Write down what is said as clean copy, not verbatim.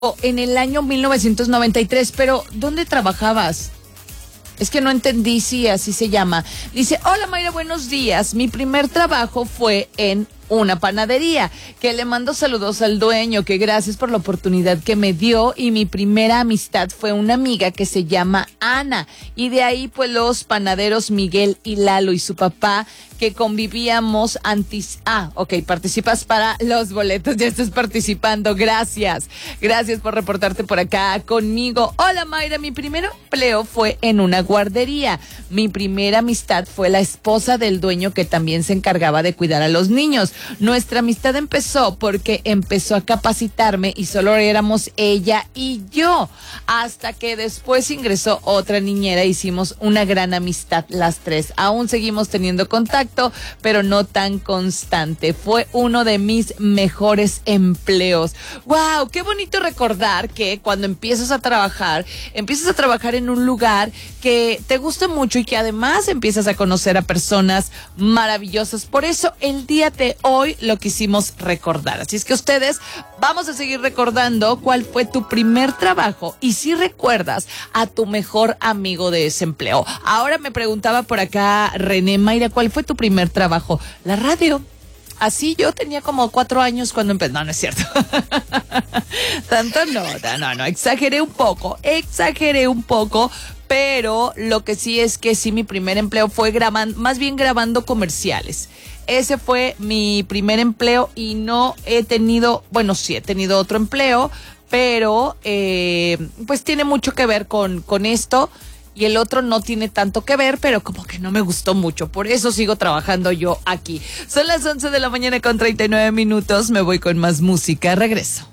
en el año 1993, pero ¿dónde trabajabas? Es que no entendí si así se llama. Dice, hola Mayra, buenos días. Mi primer trabajo fue en una panadería, que le mando saludos al dueño, que gracias por la oportunidad que me dio, y mi primera amistad fue una amiga que se llama Ana, y de ahí pues los panaderos Miguel y Lalo y su papá, que convivíamos antes. Ok, participas para los boletos, ya estás participando, gracias por reportarte por acá conmigo. Hola Mayra, mi primer empleo fue en una guardería, mi primera amistad fue la esposa del dueño, que también se encargaba de cuidar a los niños. Nuestra amistad empezó porque empezó a capacitarme y solo éramos ella y yo, hasta que después ingresó otra niñera, hicimos una gran amistad las tres, aún seguimos teniendo contacto, pero no tan constante. Fue uno de mis mejores empleos. ¡Wow! Qué bonito recordar que cuando empiezas a trabajar en un lugar que te gusta mucho y que además empiezas a conocer a personas maravillosas. Por eso el día de hoy lo quisimos recordar. Así es que ustedes, vamos a seguir recordando cuál fue tu primer trabajo y si recuerdas a tu mejor amigo de ese empleo. Ahora me preguntaba por acá René, Mayra, ¿cuál fue tu primer trabajo? La radio. Así yo tenía como 4 años cuando empecé. No es cierto. Tanto no, exageré un poco, pero lo que sí es que sí, mi primer empleo fue grabando comerciales. Ese fue mi primer empleo y no he tenido, bueno, sí he tenido otro empleo, pero pues tiene mucho que ver con esto. Y el otro no tiene tanto que ver, pero como que no me gustó mucho. Por eso sigo trabajando yo aquí. Son las 11 de la mañana con 39 minutos. Me voy con más música. Regreso.